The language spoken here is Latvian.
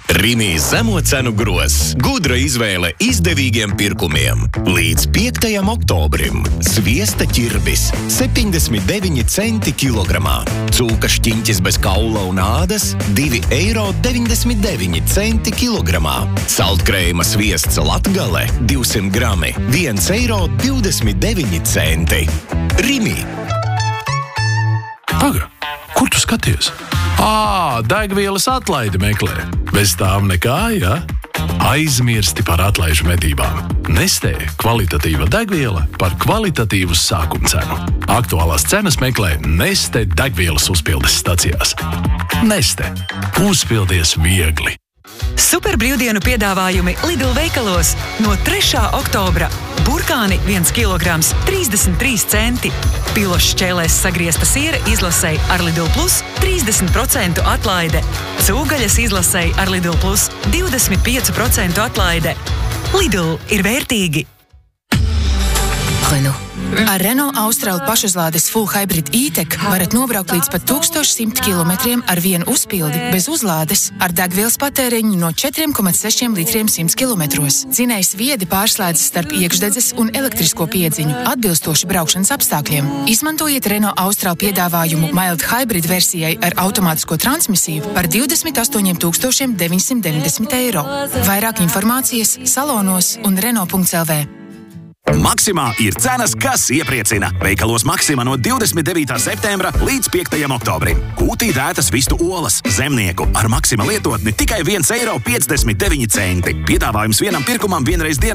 Rimi zemo cenu grozs. Gudra izvēle izdevīgiem pirkumiem. Līdz 5. oktobrim. Sviesta ķirbis 79 centi kilogramā. Cūka šķiņķis bez kaula un ādas 2,99 centi kilogramā. Saltkrējuma sviests Latgale 200 grami 1,29 centi. Rimi. Paga, kur tu skaties? Degvielas atlaidi meklē. Bez tām nekā, ja? Aizmirsti par atlaižu medībām. Nestē kvalitatīva degviela par kvalitatīvu sākumcenu. Aktuālās cenas meklē Neste degvielas uzpildes stacijās. Neste. Uzpildies viegli. Super brīvdienu piedāvājumi Lidl veikalos. No 3. oktobra burkāni 1 kilograms 33 centi. Pilošs šķēlēs sagriezta siera izlasei ar Lidl Plus 30% atlaide. Cūgaļas izlasei ar Lidl Plus 25% atlaide. Lidl ir vērtīgi. Renault. Ar Renault Austral pašuzlādes Full Hybrid E-Tech varat nobraukt līdz pat 1100 km ar vienu uzpildi bez uzlādes ar degvielas patēriņu no 4,6 litriem 100 km. Dzinējs viedi pārslēdzas starp iekšdedzes un elektrisko piedziņu atbilstoši braukšanas apstākļiem. Izmantojiet Renault Austral piedāvājumu Mild Hybrid versijai ar automātisko transmisiju par 28 990 eiro. Vairāk informācijas salonos un Renault.lv. Maksimā ir cenas, kas iepriecina. Veikalos Maksima no 29. septembra līdz 5. oktobrim. Kūtī dētas vistu olas, zemnieku ar Maksima lietotni tikai 1,59 eiro. Piedāvājums vienam pirkumam vienreiz dienā.